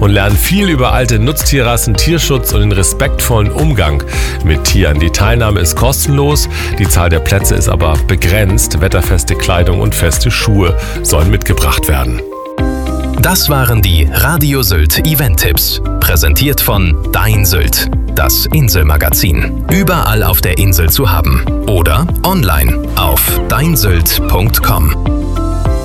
und lernen viel über alte Nutztierrassen, Tierschutz und den respektvollen Umgang mit Tieren. Die Teilnahme ist kostenlos, die Zahl der Plätze ist aber begrenzt. Wetterfeste Kleidung und feste Schuhe sollen mitgebracht werden. Das waren die Radio Sylt Event-Tipps. Präsentiert von Dein Sylt, das Inselmagazin. Überall auf der Insel zu haben. Oder online auf deinsylt.com.